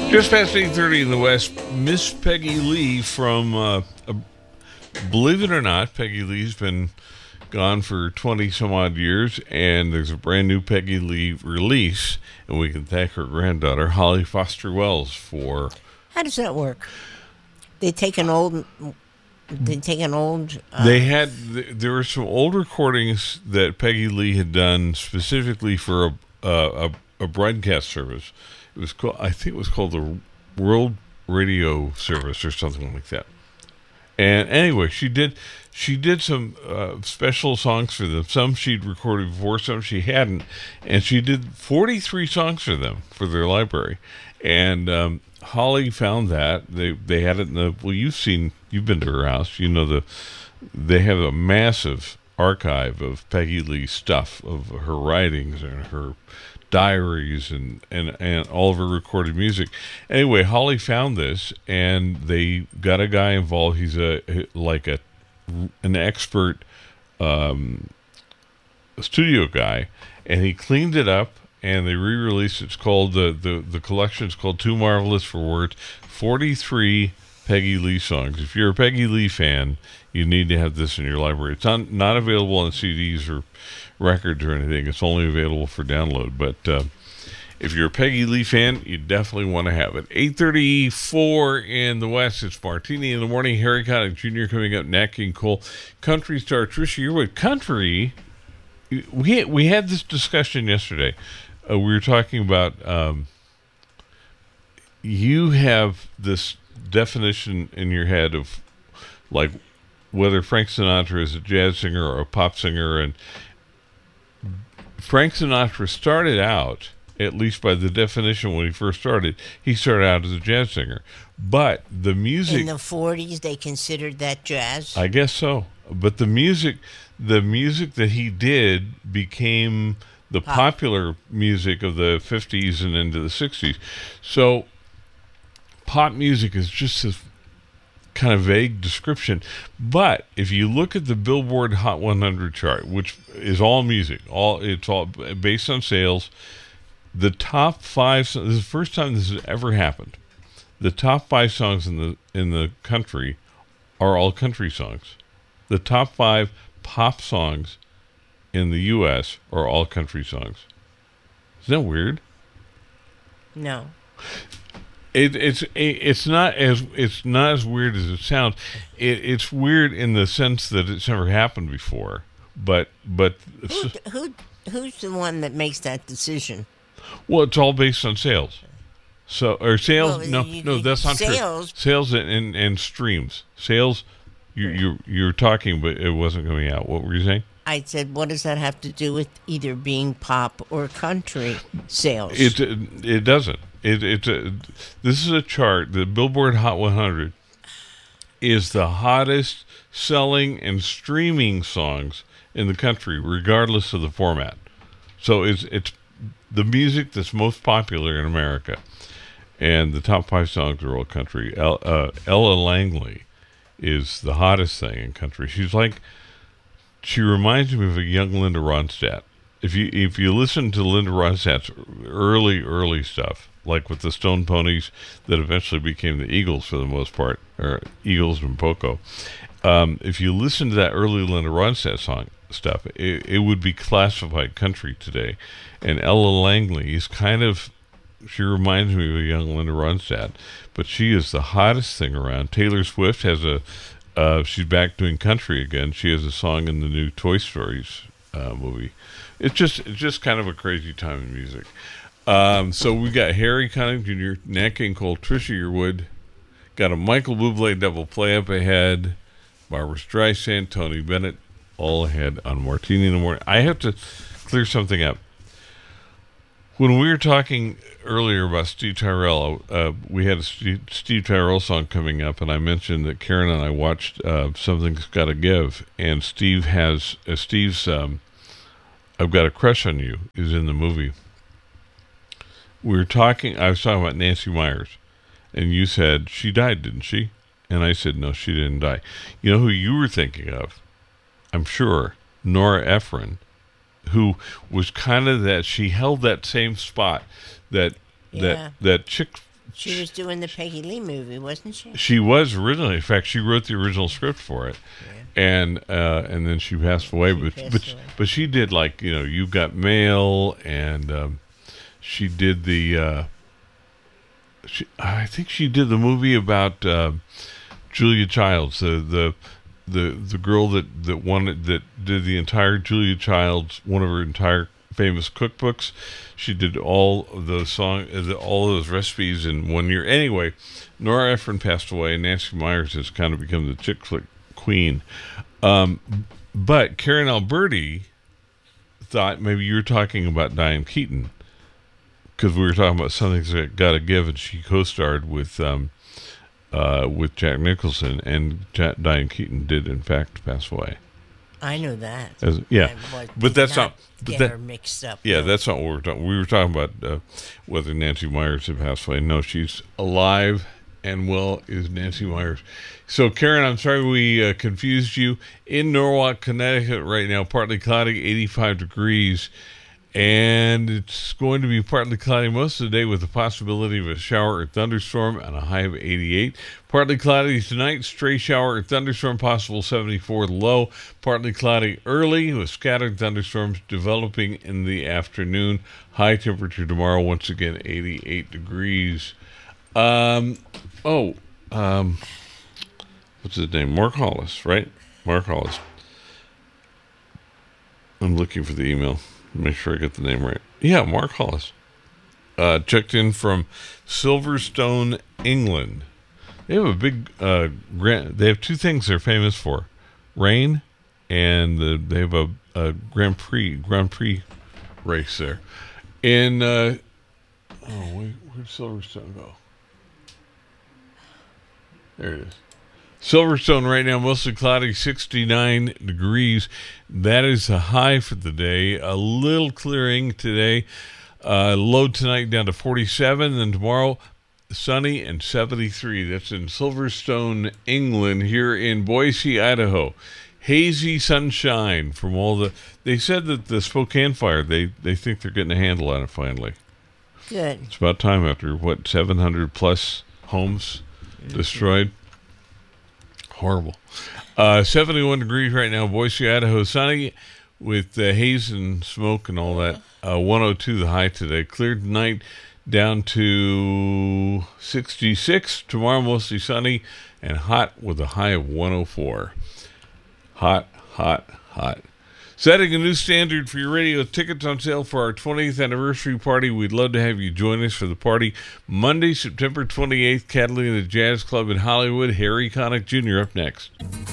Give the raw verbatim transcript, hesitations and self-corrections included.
Just past eight thirty in the West, Miss Peggy Lee from, uh, uh, believe it or not, Peggy Lee's been gone for twenty some odd years, and there's a brand new Peggy Lee release, and we can thank her granddaughter, Holly Foster Wells, for... How does that work? They take an old... They take an old... Uh, they had... There were some old recordings that Peggy Lee had done specifically for a, a, a broadcast service. It was called, I think it was called the World Radio Service or something like that. And anyway, she did she did some uh, special songs for them. Some she'd recorded before, some she hadn't. And she did forty-three songs for them for their library. And um, Holly found that. They they had it in the... Well, you've seen... You've been to her house. You know, the they have a massive archive of Peggy Lee stuff, of her writings and her... diaries and, and, and all of her recorded music. Anyway, Holly found this, and they got a guy involved. He's a like a an expert um, studio guy, and he cleaned it up, and they re-released it. It's called the the the collection's called Too Marvelous for Words. forty-three Peggy Lee songs. If you're a Peggy Lee fan, you need to have this in your library. It's on, not available on C Ds or records or anything. It's only available for download. But uh, if you're a Peggy Lee fan, you definitely want to have it. eight thirty-four in the West. It's Martini in the Morning. Harry Connick Junior coming up. Nat King Cole. Country star Trisha Yearwood. Country. We we had this discussion yesterday. Uh, we were talking about um, you have this definition in your head of like whether Frank Sinatra is a jazz singer or a pop singer, and Frank Sinatra started out, at least by the definition when he first started, he started out as a jazz singer. But the music... In the forties, they considered that jazz? I guess so. But the music, the music that he did became the Pop. popular music of the fifties and into the sixties. So pop music is just a kind of vague description, but if you look at the Billboard Hot one hundred chart, which is all music, all it's all based on sales, the top five, this is the first time this has ever happened, the top five songs in the in the country are all country songs. The top five pop songs in the U S are all country songs. Isn't that weird? No. It, it's it's not as it's not as weird as it sounds. It, it's weird in the sense that it's never happened before. But but who, who who's the one that makes that decision? Well, it's all based on sales. So or sales? Well, no, you, no, that's not sales. true. Sales and, and and streams. Sales. You you you're talking, but it wasn't coming out. What were you saying? I said, what does that have to do with either being pop or country sales? It it doesn't. It, it's a, this is a chart. The Billboard Hot one hundred is the hottest selling and streaming songs in the country, regardless of the format. So it's it's the music that's most popular in America, and the top five songs are all country. El, uh, Ella Langley is the hottest thing in country. She's like, she reminds me of a young Linda Ronstadt. If you if you listen to Linda Ronstadt's early early stuff, like with the Stone Ponies that eventually became the Eagles for the most part, or Eagles and Poco, um, if you listen to that early Linda Ronstadt song stuff, it, it would be classified country today. And Ella Langley is kind of, she reminds me of a young Linda Ronstadt, but she is the hottest thing around. Taylor Swift has a, uh, she's back doing country again. She has a song in the new Toy Stories uh, movie. It's just it's just kind of a crazy time in music. Um, so we got Harry Connick Junior, Nat King Cole, Trisha Yearwood, got a Michael Bublé double play up ahead, Barbra Streisand, Tony Bennett, all ahead on Martini in the Morning. I have to clear something up. When we were talking earlier about Steve Tyrell, uh, we had a Steve, Steve Tyrell song coming up, and I mentioned that Karen and I watched uh, Something's Gotta Give, and Steve has uh, Steve's um, I've Got a Crush on You is in the movie. We were talking, I was talking about Nancy Myers, and you said, she died, didn't she? And I said, no, she didn't die. You know who you were thinking of? I'm sure, Nora Ephron, who was kind of that, she held that same spot that Yeah. that that chick She was doing the Peggy Lee movie, wasn't she? She was originally. In fact, she wrote the original script for it, yeah. and uh, and then she passed away. She but passed but away. but she did, like, you know, You've Got Mail, and um, she did the. Uh, she, I think she did the movie about uh, Julia Childs, the the the the girl that that wanted that did the entire Julia Childs, one of her entire famous cookbooks. She did all of those song, all of those recipes in one year. Anyway, Nora Ephron passed away, and Nancy Myers has kind of become the chick flick queen. Um, but Karen Alberti thought maybe you were talking about Diane Keaton, because we were talking about Something's Gotta Give, and she co-starred with um, uh, with Jack Nicholson, and Jack, Diane Keaton did in fact pass away. I know that. As, yeah, was, but that's not. Get but that, her mixed up. Yeah, no. that's not what we were talking. We were talking about uh, whether Nancy Myers had passed away. No, she's alive and well. Is Nancy Myers? So, Karen, I'm sorry we uh, confused you. In Norwalk, Connecticut, right now, partly cloudy, eighty-five degrees. And it's going to be partly cloudy most of the day with the possibility of a shower or thunderstorm and a high of eighty-eight. Partly cloudy tonight, stray shower or thunderstorm possible, seventy-four low. Partly cloudy early with scattered thunderstorms developing in the afternoon. High temperature tomorrow, once again, eighty-eight degrees. Um, oh, um, what's his name? Mark Hollis, right? Mark Hollis. I'm looking for the email. Make sure I get the name right. Yeah, Mark Hollis. Uh, checked in from Silverstone, England. They have a big uh, grand. They have two things they're famous for: rain, and the, they have a, a Grand Prix Grand Prix race there. In uh, oh, where where'd Silverstone go? There it is. Silverstone right now, mostly cloudy, sixty-nine degrees. That is the high for the day. A little clearing today. Uh, low tonight down to forty-seven. Then tomorrow, sunny and seventy-three. That's in Silverstone, England. Here in Boise, Idaho, hazy sunshine from all the... They said that the Spokane fire, they, they think they're getting a handle on it finally. Good. It's about time after, what, seven hundred plus homes mm-hmm. destroyed. Horrible. Uh, seventy-one degrees right now, Boise, Idaho, sunny with uh, haze and smoke and all that. Uh, one oh two the high today. Cleared tonight down to sixty-six. Tomorrow mostly sunny and hot with a high of one oh four. Hot, hot, hot. Setting a new standard for your radio. Tickets on sale for our twentieth anniversary party. We'd love to have you join us for the party. Monday, September twenty-eighth, Catalina Jazz Club in Hollywood. Harry Connick Junior up next.